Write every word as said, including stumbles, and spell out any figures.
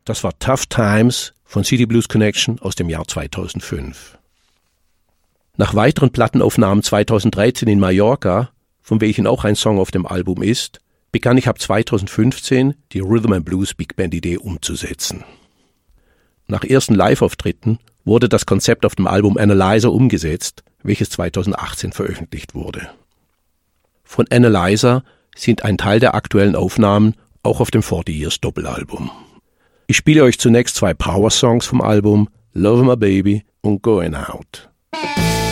Das war Tough Times von City Blues Connection aus dem Jahr zweitausendfünf. Nach weiteren Plattenaufnahmen zweitausenddreizehn in Mallorca, von welchen auch ein Song auf dem Album ist, begann ich ab zweitausendfünfzehn die Rhythm and Blues Big Band Idee umzusetzen. Nach ersten Live-Auftritten wurde das Konzept auf dem Album Analyzer umgesetzt, welches zweitausendachtzehn veröffentlicht wurde. Von Analyzer sind ein Teil der aktuellen Aufnahmen auch auf dem forty Years Doppelalbum. Ich spiele euch zunächst zwei Power-Songs vom Album, Love My Baby und Going Out.